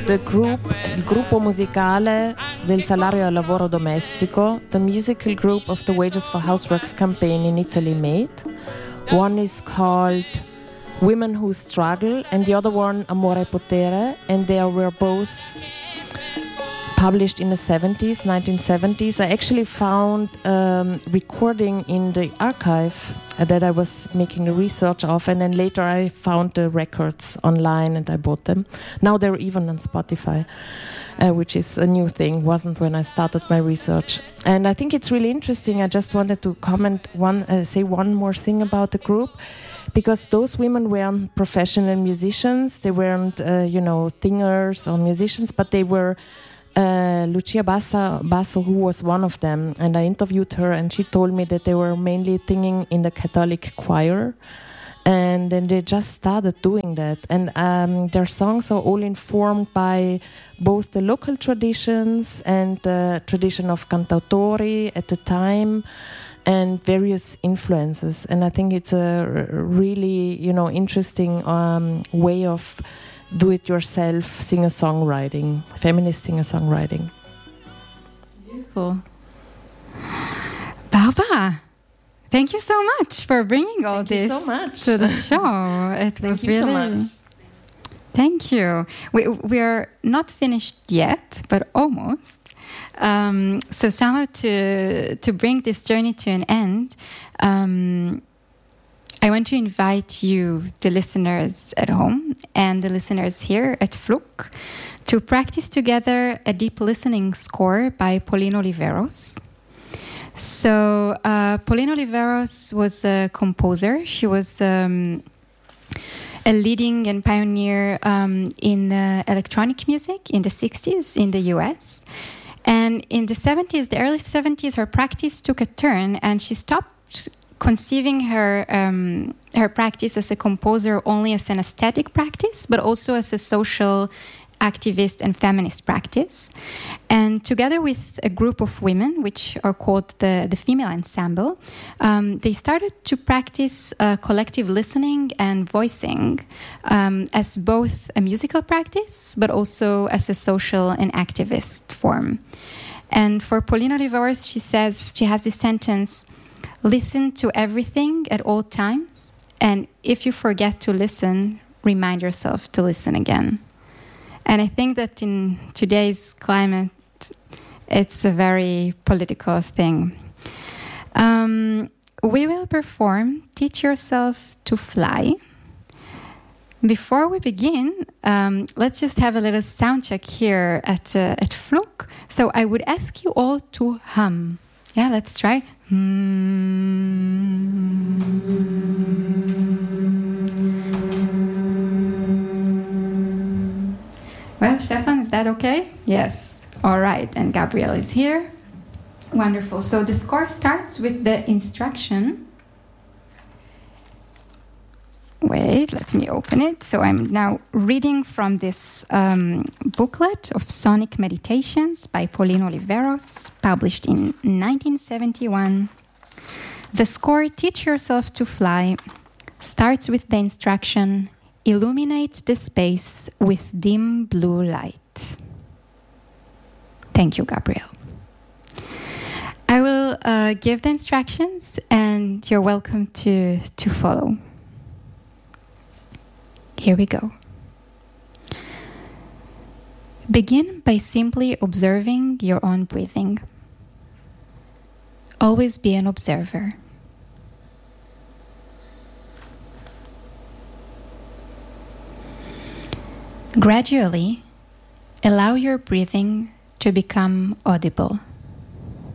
the gruppo musicale del salario al lavoro domestico, the musical group of the Wages for Housework campaign in Italy made. One is called Women Who Struggle, and the other one Amore e Potere, and they were both published in the 1970s. I actually found recording in the archive that I was making a research of, and then later I found the records online and I bought them. Now they're even on Spotify, which is a new thing, wasn't when I started my research. And I think it's really interesting. I just wanted to say one more thing about the group, because those women weren't professional musicians. They weren't, singers or musicians, but they were Lucia Basso, who was one of them, and I interviewed her, and she told me that they were mainly singing in the Catholic choir, and then they just started doing that. And their songs are all informed by both the local traditions and the tradition of cantautori at the time, and various influences. And I think it's a really, interesting way of do-it-yourself singer-songwriting, feminist singer-songwriting. Beautiful. Barbara, thank you so much for bringing all this to the show. It was really... so much. Thank you. We are not finished yet, but almost. So somehow to bring this journey to an end, I want to invite you, the listeners at home and the listeners here at Fluke, to practice together a deep listening score by Pauline Oliveros. So Pauline Oliveros was a composer. She was a leading and pioneer in electronic music in the 60s in the US. And in the 70s, the early 70s, her practice took a turn, and she stopped conceiving her practice as a composer only as an aesthetic practice, but also as a social activist and feminist practice. And together with a group of women, which are called the Female Ensemble, they started to practice collective listening and voicing as both a musical practice, but also as a social and activist form. And for Pauline Oliveros, she has this sentence: listen to everything at all times, and if you forget to listen, remind yourself to listen again. And I think that in today's climate, it's a very political thing. We will perform Teach Yourself to Fly. Before we begin, let's just have a little sound check here at Fluke. So I would ask you all to hum. Yeah, let's try. Well, Stefan, is that okay? Yes. All right. And Gabrielle is here. Wonderful. So the score starts with the instruction. Wait, let me open it. So I'm now reading from this booklet of Sonic Meditations by Pauline Oliveros, published in 1971. The score Teach Yourself to Fly starts with the instruction: illuminate the space with dim blue light. Thank you, Gabrielle. I will give the instructions, and you're welcome to follow. Here we go. Begin by simply observing your own breathing. Always be an observer. Gradually, allow your breathing to become audible.